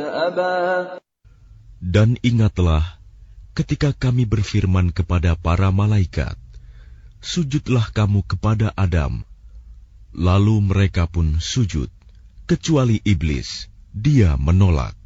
Dan ingatlah ketika kami berfirman kepada para malaikat, sujudlah kamu kepada Adam. Lalu mereka pun sujud, kecuali iblis, dia menolak.